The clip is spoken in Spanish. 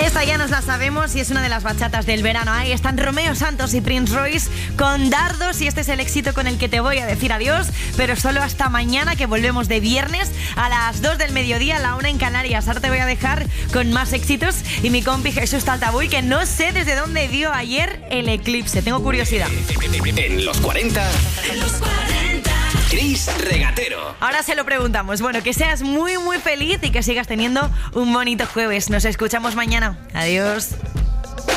Esta ya nos la sabemos y es una de las bachatas del verano. Ahí están Romeo Santos y Prince Royce con Dardos, y este es el éxito con el que te voy a decir adiós, pero solo hasta mañana, que volvemos de viernes a las 2 del mediodía, a la 1 en Canarias. Ahora te voy a dejar con más éxitos y mi compi Jesús Taltabuy, que no sé desde dónde vio ayer el eclipse. Tengo curiosidad. En los 40. Chris Regatero. Ahora se lo preguntamos. Bueno, que seas muy muy feliz y que sigas teniendo un bonito jueves. Nos escuchamos mañana. Adiós.